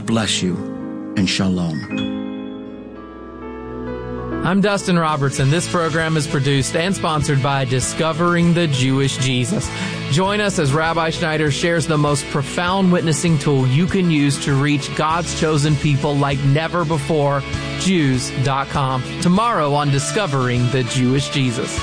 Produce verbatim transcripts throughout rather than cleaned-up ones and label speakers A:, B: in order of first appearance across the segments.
A: God bless you, and shalom.
B: I'm Dustin Robertson. This program is produced and sponsored by Discovering the Jewish Jesus. Join us as Rabbi Schneider shares the most profound witnessing tool you can use to reach God's chosen people like never before, Jews dot com. Tomorrow on Discovering the Jewish Jesus.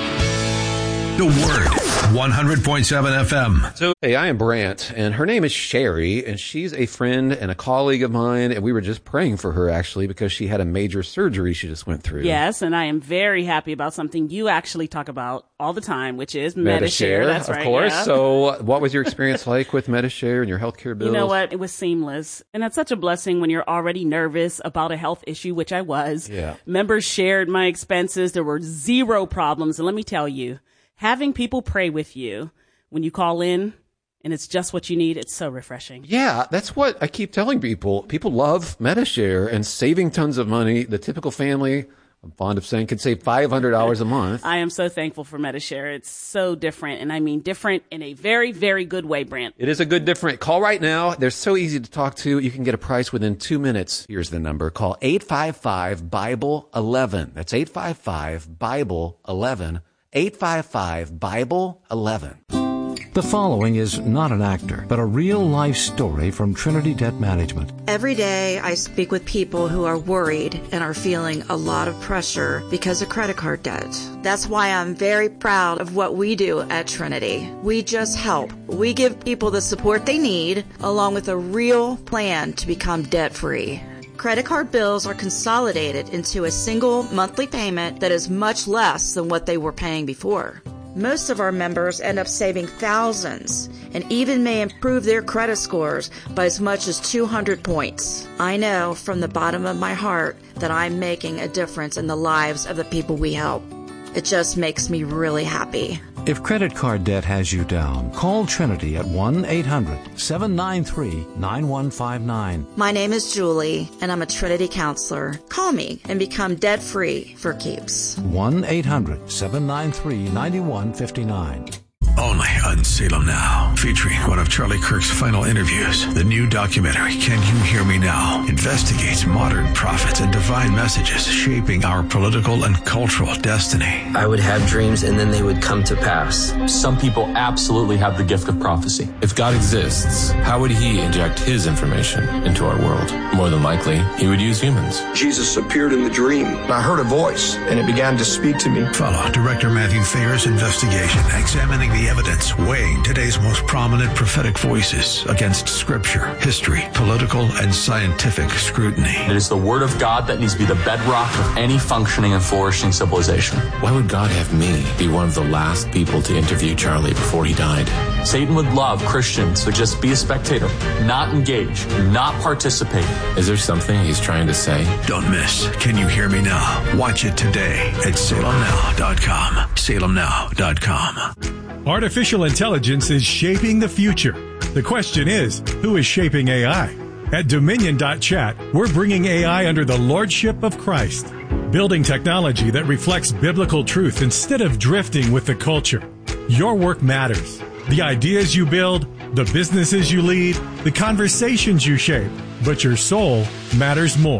C: The Word, one hundred point seven F M.
D: So, hey, I am Brant, and her name is Sherry, and she's a friend and a colleague of mine, and we were just praying for her, actually, because she had a major surgery she just went through.
E: Yes, and I am very happy about something you actually talk about all the time, which is Medi-Share. That's right,
D: of course.
E: Yeah.
D: So, what was your experience like with Medi-Share and your healthcare bills?
E: You know what? It was seamless, and that's such a blessing when you're already nervous about a health issue, which I was.
D: Yeah.
E: Members shared my expenses. There were zero problems, and let me tell you, having people pray with you when you call in and it's just what you need, it's so refreshing.
D: Yeah, that's what I keep telling people. People love Medi-Share and saving tons of money. The typical family, I'm fond of saying, can save five hundred dollars a month.
E: I am so thankful for Medi-Share. It's so different, and I mean different in a very, very good way, Brant.
D: It is a good different. Call right now. They're so easy to talk to. You can get a price within two minutes. Here's the number. Call eight five five, Bible eleven. That's eight five five, Bible eleven. eight five five, Bible eleven.
F: The following is not an actor, but a real-life story from Trinity Debt Management.
G: Every day I speak with people who are worried and are feeling a lot of pressure because of credit card debt. That's why I'm very proud of what we do at Trinity. We just help. We give people the support they need, along with a real plan to become debt-free. Credit card bills are consolidated into a single monthly payment that is much less than what they were paying before. Most of our members end up saving thousands and even may improve their credit scores by as much as two hundred points. I know from the bottom of my heart that I'm making a difference in the lives of the people we help. It just makes me really happy.
F: If credit card debt has you down, call Trinity at one eight hundred, seven nine three, nine one five nine.
G: My name is Julie, and I'm a Trinity counselor. Call me and become debt-free for keeps.
F: one eight hundred, seven nine three, nine one five nine.
C: Only on Salem Now, featuring one of Charlie Kirk's final interviews. The new documentary, Can You Hear Me Now?, investigates modern prophets and divine messages shaping our political and cultural destiny.
H: I would have dreams and then they would come to pass.
I: Some people absolutely have the gift of prophecy. If God exists, how would he inject his information into our world? More than likely, he would use humans.
J: Jesus appeared in the dream. I heard a voice, and it began to speak to me.
C: Follow Director Matthew Thayer's investigation, examining the evidence, weighing today's most prominent prophetic voices against scripture, history, political, and scientific scrutiny.
I: It is the word of God that needs to be the bedrock of any functioning and flourishing civilization. Why would God have me be one of the last people to interview Charlie before he died? Satan would love Christians to just be a spectator, not engage, not participate. Is there something he's trying to say?
C: Don't miss Can You Hear Me Now? Watch it today at salem now dot com. salem now dot com.
K: Artificial intelligence is shaping the future. The question is, who is shaping A I? At Dominion dot chat, we're bringing A I under the lordship of Christ, building technology that reflects biblical truth instead of drifting with the culture. Your work matters. The ideas you build, the businesses you lead, the conversations you shape, but your soul matters more.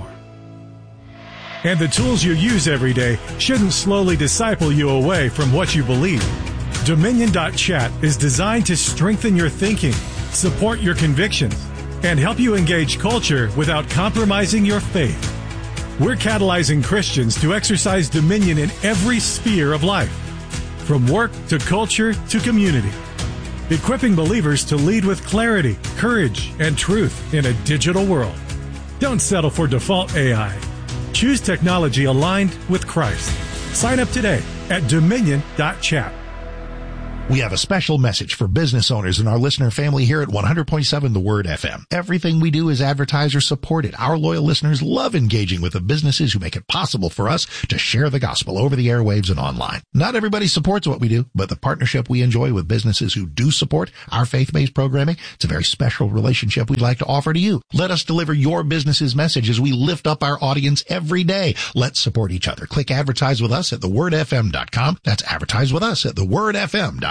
K: And the tools you use every day shouldn't slowly disciple you away from what you believe. Dominion dot chat is designed to strengthen your thinking, support your convictions, and help you engage culture without compromising your faith. We're catalyzing Christians to exercise dominion in every sphere of life, from work to culture to community, equipping believers to lead with clarity, courage, and truth in a digital world. Don't settle for default A I. Choose technology aligned with Christ. Sign up today at Dominion dot chat.
L: We have a special message for business owners and our listener family here at one hundred point seven The Word F M. Everything we do is advertiser supported. Our loyal listeners love engaging with the businesses who make it possible for us to share the gospel over the airwaves and online. Not everybody supports what we do, but the partnership we enjoy with businesses who do support our faith-based programming, it's a very special relationship we'd like to offer to you. Let us deliver your business's message as we lift up our audience every day. Let's support each other. Click advertise with us at the word f m dot com. That's advertise with us at the word f m dot com.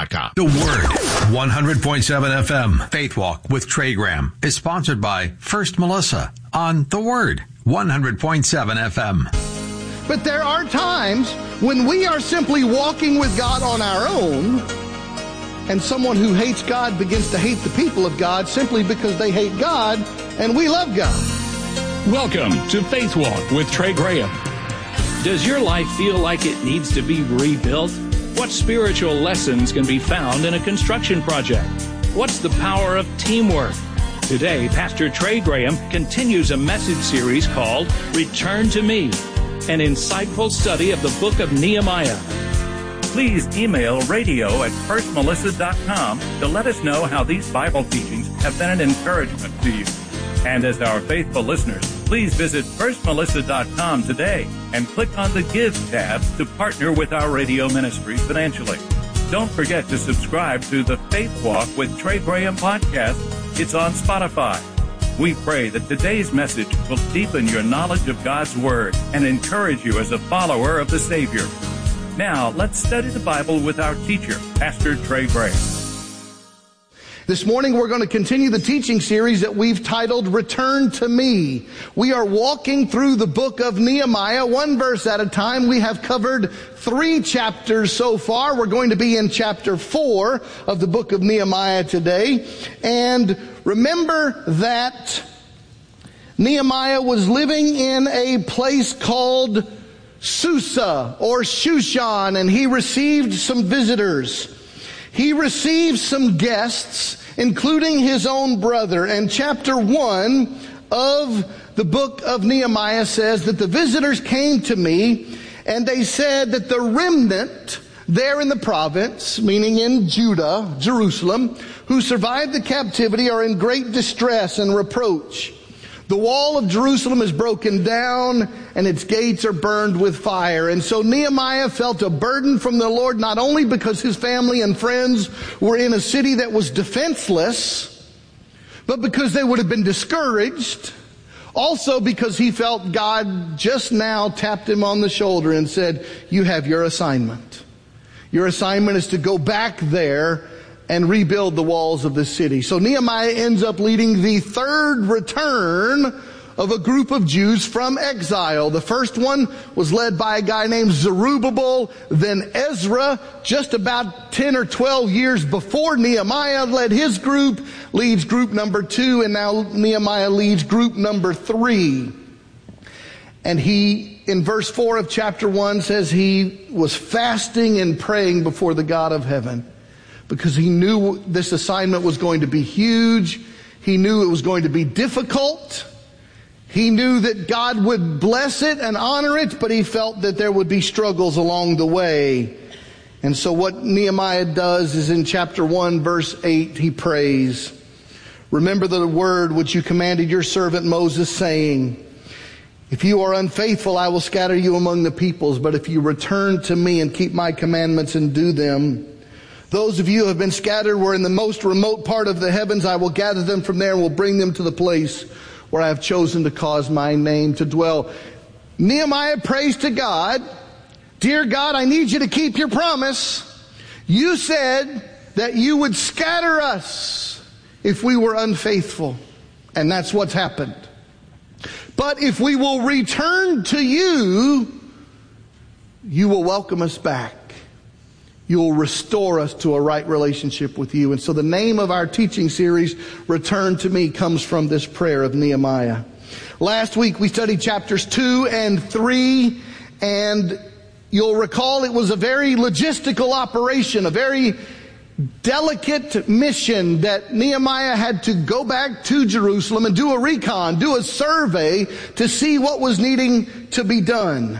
L: dot com.
C: The Word, one hundred point seven F M, Faith Walk with Trey Graham, is sponsored by First Melissa on The Word, one hundred point seven F M.
M: But there are times when we are simply walking with God on our own, and someone who hates God begins to hate the people of God simply because they hate God and we love God.
N: Welcome to Faith Walk with Trey Graham. Does your life feel like it needs to be rebuilt? What spiritual lessons can be found in a construction project? What's the power of teamwork? Today, Pastor Trey Graham continues a message series called Return to Me, an insightful study of the book of Nehemiah. Please email radio at first melissa dot com to let us know how these Bible teachings have been an encouragement to you. And as our faithful listeners, please visit first melissa dot com today and click on the Give tab to partner with our radio ministry financially. Don't forget to subscribe to the Faith Walk with Trey Graham podcast. It's on Spotify. We pray that today's message will deepen your knowledge of God's Word and encourage you as a follower of the Savior. Now, let's study the Bible with our teacher, Pastor Trey Graham.
M: This morning we're going to continue the teaching series that we've titled Return to Me. We are walking through the book of Nehemiah, one verse at a time. We have covered three chapters so far. We're going to be in chapter four of the book of Nehemiah today. And remember that Nehemiah was living in a place called Susa or Shushan, and he received some visitors. He received some guests, including his own brother. And chapter one of the book of Nehemiah says that the visitors came to me, and they said that the remnant there in the province, meaning in Judah, Jerusalem, who survived the captivity are in great distress and reproach. The wall of Jerusalem is broken down, and its gates are burned with fire. And so Nehemiah felt a burden from the Lord, not only because his family and friends were in a city that was defenseless, but because they would have been discouraged. Also because he felt God just now tapped him on the shoulder and said, you have your assignment. Your assignment is to go back there and rebuild the walls of the city. So Nehemiah ends up leading the third return of a group of Jews from exile. The first one was led by a guy named Zerubbabel, then Ezra, just about ten or twelve years before Nehemiah led his group, leads group number two, and now Nehemiah leads group number three. And he, in verse four of chapter one, says he was fasting and praying before the God of heaven, because he knew this assignment was going to be huge. He knew it was going to be difficult. He knew that God would bless it and honor it, but he felt that there would be struggles along the way. And so what Nehemiah does is in chapter one, verse eight, he prays, remember the word which you commanded your servant Moses, saying, if you are unfaithful, I will scatter you among the peoples. But if you return to me and keep my commandments and do them, those of you who have been scattered were in the most remote part of the heavens. I will gather them from there and will bring them to the place where I have chosen to cause my name to dwell. Nehemiah prays to God, dear God, I need you to keep your promise. You said that you would scatter us if we were unfaithful. And that's what's happened. But if we will return to you, you will welcome us back. You will restore us to a right relationship with you. And so the name of our teaching series, Return to Me, comes from this prayer of Nehemiah. Last week we studied chapters two and three, and you'll recall it was a very logistical operation, a very delicate mission that Nehemiah had to go back to Jerusalem and do a recon, do a survey to see what was needing to be done.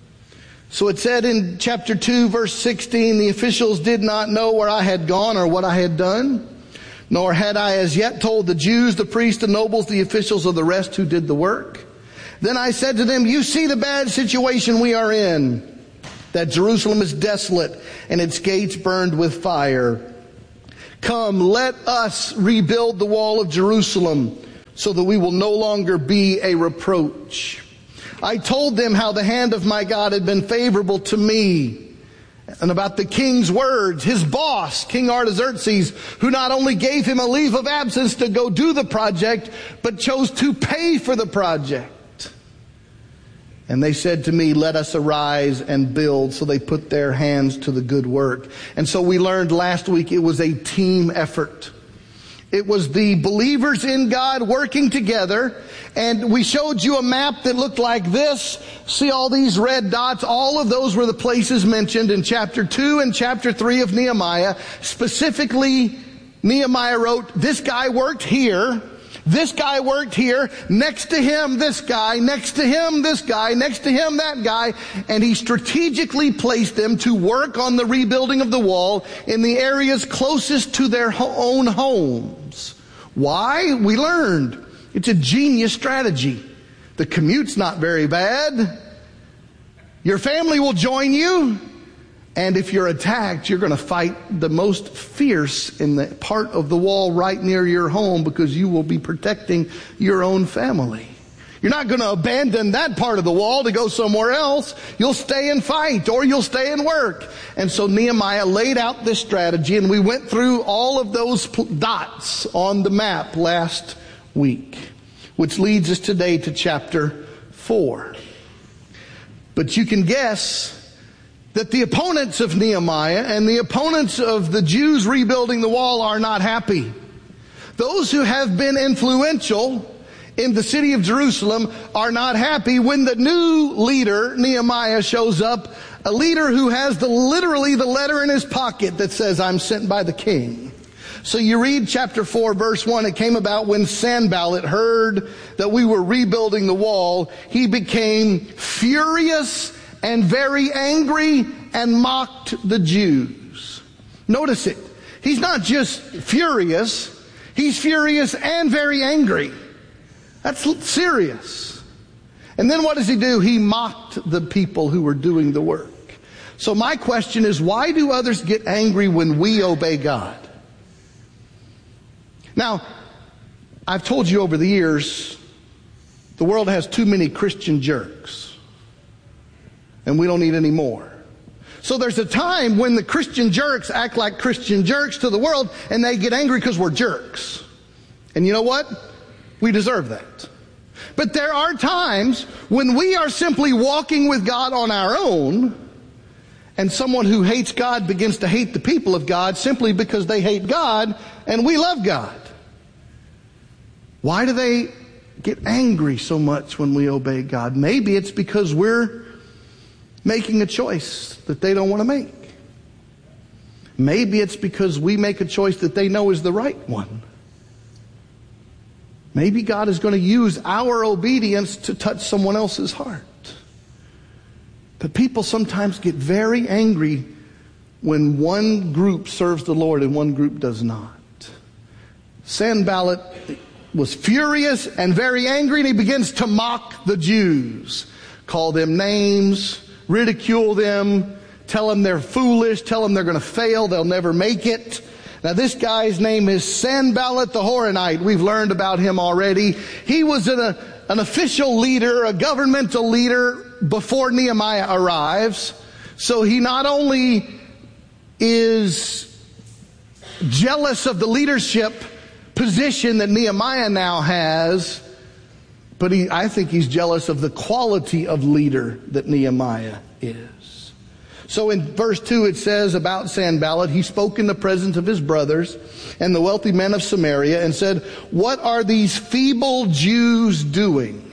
M: So it said in chapter two, verse sixteen, the officials did not know where I had gone or what I had done, nor had I as yet told the Jews, the priests, the nobles, the officials, or the rest who did the work. Then I said to them, you see the bad situation we are in, that Jerusalem is desolate and its gates burned with fire. Come, let us rebuild the wall of Jerusalem so that we will no longer be a reproach. I told them how the hand of my God had been favorable to me, And about the king's words, his boss, King Artaxerxes, who not only gave him a leave of absence to go do the project, but chose to pay for the project. And they said to me, let us arise and build. So they put their hands to the good work. And so we learned last week it was a team effort. It was the believers in God working together. And we showed you a map that looked like this. See all these red dots? All of those were the places mentioned in chapter two and chapter three of Nehemiah. Specifically, Nehemiah wrote, this guy worked here. This guy worked here. Next to him, this guy. Next to him, this guy. Next to him, that guy. And he strategically placed them to work on the rebuilding of the wall in the areas closest to their own homes. Why? We learned. It's a genius strategy. The commute's not very bad. Your family will join you. And if you're attacked, you're going to fight the most fierce in the part of the wall right near your home because you will be protecting your own family. You're not going to abandon that part of the wall to go somewhere else. You'll stay and fight, or you'll stay and work. And so Nehemiah laid out this strategy, and we went through all of those dots on the map last week, which leads us today to chapter four. But you can guess that the opponents of Nehemiah and the opponents of the Jews rebuilding the wall are not happy. Those who have been influential in the city of Jerusalem are not happy when the new leader, Nehemiah, shows up, a leader who has the literally the letter in his pocket that says, I'm sent by the king. So you read chapter four, verse one, it came about when Sanballat heard that we were rebuilding the wall, he became furious and very angry and mocked the Jews. Notice it. He's not just furious, he's furious and very angry. That's serious. And then what does he do? He mocked the people who were doing the work. So my question is, why do others get angry when we obey God? Now, I've told you over the years, the world has too many Christian jerks. And we don't need any more. So there's a time when the Christian jerks act like Christian jerks to the world, and they get angry because we're jerks. And you know what? We deserve that. But there are times when we are simply walking with God on our own, and someone who hates God begins to hate the people of God simply because they hate God, and we love God. Why do they get angry so much when we obey God? Maybe it's because we're making a choice that they don't want to make. Maybe it's because we make a choice that they know is the right one. Maybe God is going to use our obedience to touch someone else's heart. But people sometimes get very angry when one group serves the Lord and one group does not. Sanballat was furious and very angry, and he begins to mock the Jews, call them names, ridicule them, tell them they're foolish, tell them they're going to fail, they'll never make it. Now this guy's name is Sanballat the Horonite. We've learned about him already. He was an, a, an official leader, a governmental leader before Nehemiah arrives. So he not only is jealous of the leadership position that Nehemiah now has, but he, I think he's jealous of the quality of leader that Nehemiah is. So in verse two it says about Sanballat, he spoke in the presence of his brothers and the wealthy men of Samaria and said, what are these feeble Jews doing?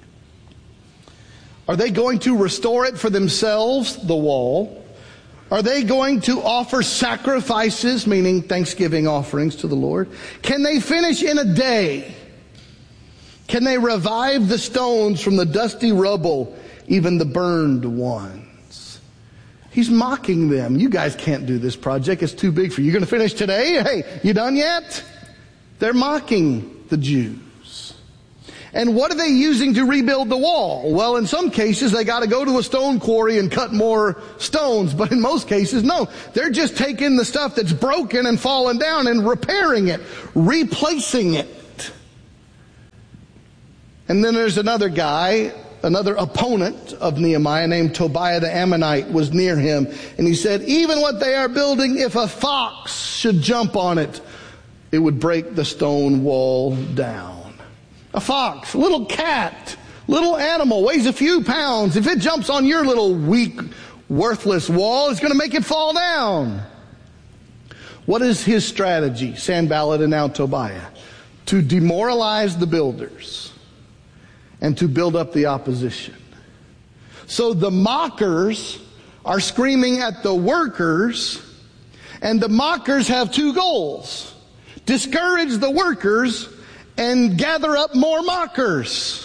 M: Are they going to restore it for themselves, the wall? Are they going to offer sacrifices, meaning thanksgiving offerings to the Lord? Can they finish in a day? Can they revive the stones from the dusty rubble, even the burned ones? He's mocking them. You guys can't do this project. It's too big for you. You're going to finish today? Hey, you done yet? They're mocking the Jews. And what are they using to rebuild the wall? Well, in some cases, they got to go to a stone quarry and cut more stones. But in most cases, no. They're just taking the stuff that's broken and fallen down and repairing it, replacing it. And then there's another guy another opponent of Nehemiah named Tobiah the Ammonite was near him. And he said, even what they are building, if a fox should jump on it, it would break the stone wall down. A fox, a little cat, little animal, weighs a few pounds. If it jumps on your little weak, worthless wall, it's going to make it fall down. What is his strategy, Sanballat and now Tobiah? To demoralize the builders and to build up the opposition. So the mockers are screaming at the workers, and the mockers have two goals: discourage the workers and gather up more mockers.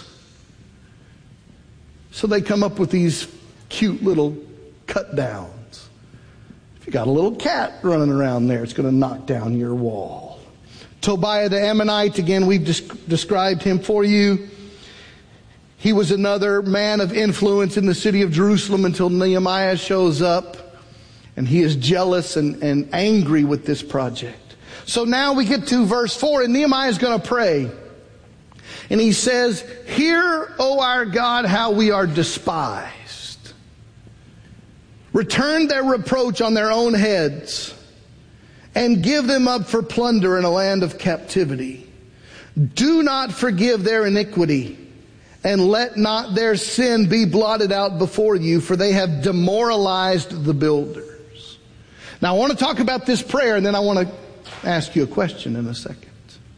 M: So they come up with these cute little cut downs. If you got a little cat running around there, it's going to knock down your wall. Tobiah the Ammonite, again, we've desc- described him for you. He was another man of influence in the city of Jerusalem until Nehemiah shows up. And he is jealous and, and angry with this project. So now we get to verse four, and Nehemiah is going to pray. And he says, "Hear, O our God, how we are despised. Return their reproach on their own heads, and give them up for plunder in a land of captivity. Do not forgive their iniquity, and let not their sin be blotted out before you, for they have demoralized the builders." Now I want to talk about this prayer, and then I want to ask you a question in a second.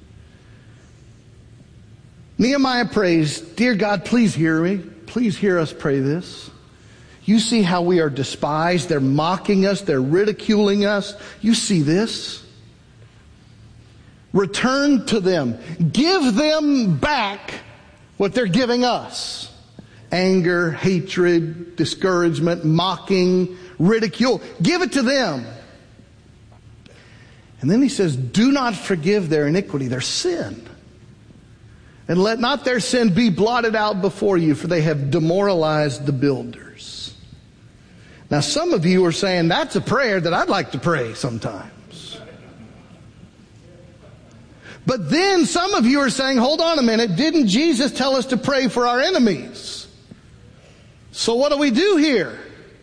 M: Nehemiah prays, "Dear God, please hear me. Please hear us pray this. You see how we are despised. They're mocking us. They're ridiculing us. You see this. Return to them. Give them back what they're giving us. Anger, hatred, discouragement, mocking, ridicule. Give it to them." And then he says, "Do not forgive their iniquity," their sin. "And let not their sin be blotted out before you, for they have demoralized the builders." Now some of you are saying, that's a prayer that I'd like to pray sometimes. But then some of you are saying, hold on a minute, didn't Jesus tell us to pray for our enemies? So what do we do here?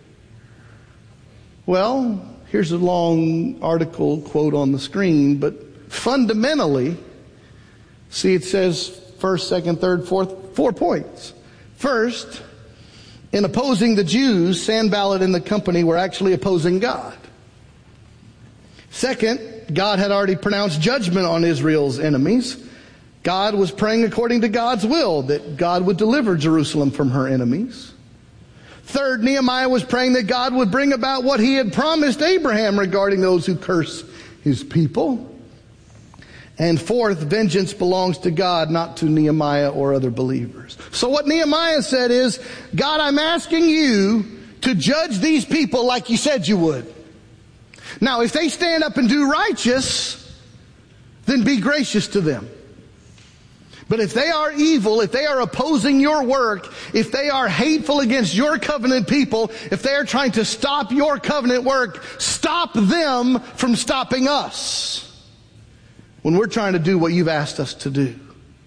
M: Well, here's a long article quote on the screen, but fundamentally, see, it says first, second, third, fourth, four points. First, in opposing the Jews, Sanballat and the company were actually opposing God. Second, God had already pronounced judgment on Israel's enemies. God was praying according to God's will, that God would deliver Jerusalem from her enemies. Third, Nehemiah was praying that God would bring about what he had promised Abraham regarding those who curse his people. And fourth, vengeance belongs to God, not to Nehemiah or other believers. So what Nehemiah said is, God, I'm asking you to judge these people like you said you would. Now, if they stand up and do righteous, then be gracious to them. But if they are evil, if they are opposing your work, if they are hateful against your covenant people, if they are trying to stop your covenant work, stop them from stopping us when we're trying to do what you've asked us to do.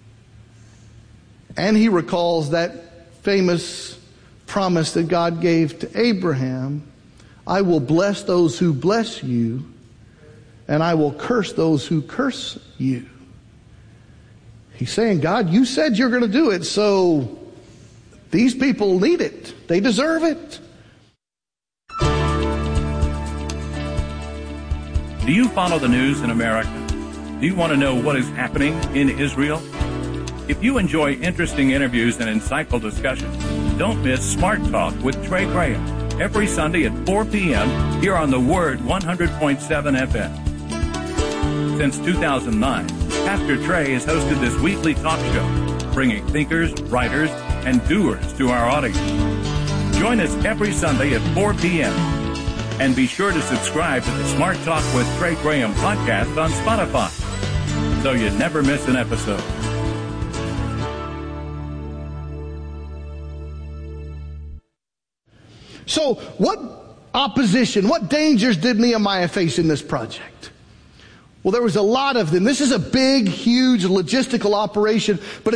M: And he recalls that famous promise that God gave to Abraham: I will bless those who bless you, and I will curse those who curse you. He's saying, God, you said you're going to do it, so these people need it. They deserve it.
N: Do you follow the news in America? Do you want to know what is happening in Israel? If you enjoy interesting interviews and insightful discussions, don't miss Smart Talk with Trey Graham every Sunday at four p.m. here on the Word one hundred point seven F M. Since two thousand nine, Pastor Trey has hosted this weekly talk show, bringing thinkers, writers, and doers to our audience. Join us every Sunday at four p.m. And be sure to subscribe to the Smart Talk with Trey Graham podcast on Spotify, so you never miss an episode.
M: So what opposition, what dangers did Nehemiah face in this project? Well, there was a lot of them. This is a big, huge logistical operation, but